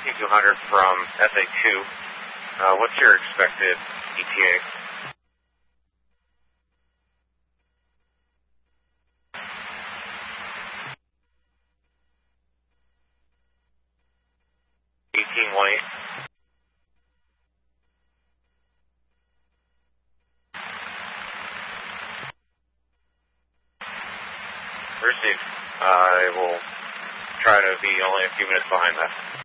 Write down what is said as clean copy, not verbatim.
18-200 from SA2. What's your expected ETA? White. Received. I will try to be only a few minutes behind that.